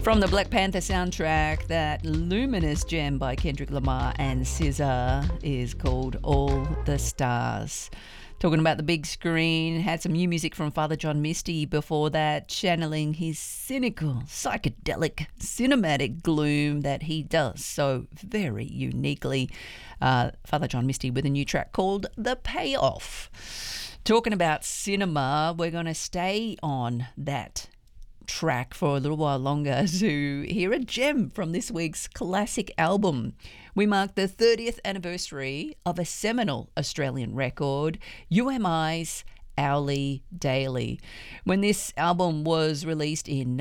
From the Black Panther soundtrack, that luminous gem by Kendrick Lamar and SZA is called All the Stars. Talking about the big screen, had some new music from Father John Misty before that, channeling his cynical, psychedelic, cinematic gloom that he does so very uniquely. Father John Misty with a new track called The Payoff. Talking about cinema, we're going to stay on that track for a little while longer to hear a gem from this week's classic album. We mark the 30th anniversary of a seminal Australian record, UMI's Owly Daily. When this album was released in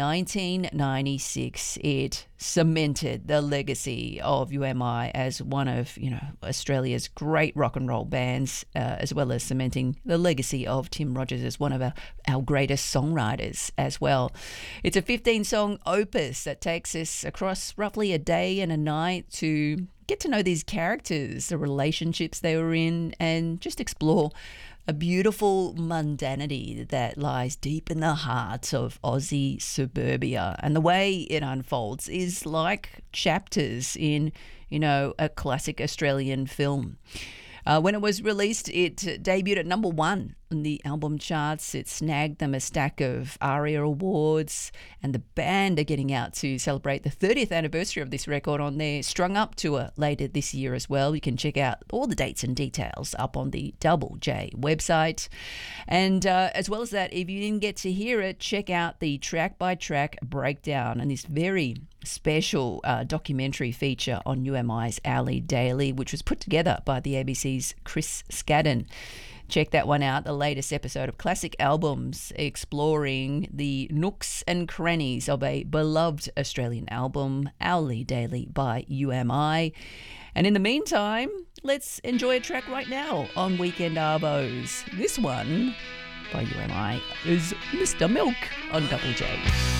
1996, it cemented the legacy of UMI as one of, Australia's great rock and roll bands, as well as cementing the legacy of Tim Rogers as one of our greatest songwriters as well. It's a 15-song opus that takes us across roughly a day and a night to get to know these characters, the relationships they were in, and just explore a beautiful mundanity that lies deep in the heart of Aussie suburbia. And the way it unfolds is like chapters in, a classic Australian film. When it was released, it debuted at number 1 in the album charts. It snagged them a stack of ARIA awards, and the band are getting out to celebrate the 30th anniversary of this record on their Strung Up tour later this year as well. You can check out all the dates and details up on the Double J website. And as well as that, if you didn't get to hear it, check out the track-by-track breakdown and this very special documentary feature on UMI's Owly Daily, which was put together by the ABC's Chris Scadden. Check that one out, the latest episode of Classic Albums, exploring the nooks and crannies of a beloved Australian album, Owly Daily by UMI. And in the meantime, let's enjoy a track right now on Weekend Arbos. This one by UMI is Mr. Milk on Double J.